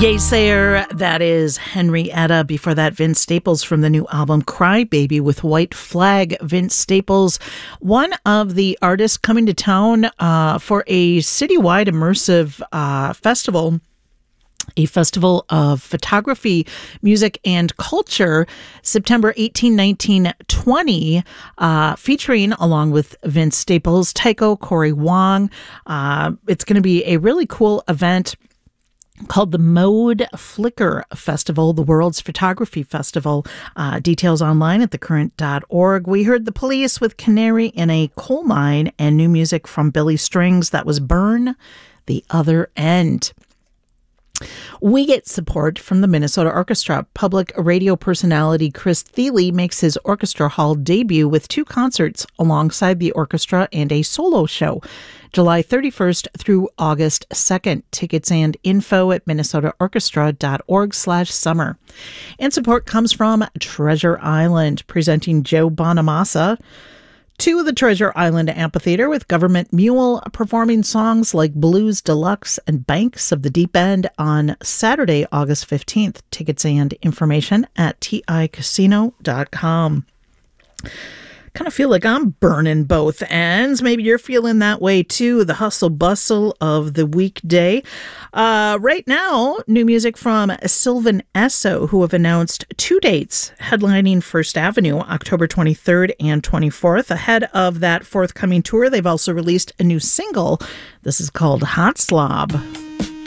Yaysayer, that is Henrietta. Before that, Vince Staples from the new album Cry Baby with White Flag. Vince Staples, one of the artists coming to town for a citywide immersive festival. A festival of photography, music, and culture, September 18, 19, 20, featuring, along with Vince Staples, Tycho, Corey Wong. It's going to be a really cool event called the Mode Flicker Festival, the world's photography festival. Details online at thecurrent.org. We heard The Police with Canary in a Coal Mine, and new music from Billy Strings. That was Burn the Other End. We get support from the Minnesota Orchestra. Public radio personality Chris Thile makes his Orchestra Hall debut with 2 concerts alongside the orchestra and a solo show, July 31st through August 2nd. Tickets and info at minnesotaorchestra.org/summer. And support comes from Treasure Island, presenting Joe Bonamassa to the Treasure Island Amphitheater with Government Mule performing songs like Blues Deluxe and Banks of the Deep End on Saturday, August 15th. Tickets and information at ticasino.com. Kind of feel like I'm burning both ends. Maybe you're feeling that way too. The hustle bustle of the weekday. Right now, new music from Sylvan Esso, who have announced 2 dates headlining First Avenue, October 23rd and 24th. Ahead of that forthcoming tour, they've also released a new single. This is called Hot Slob.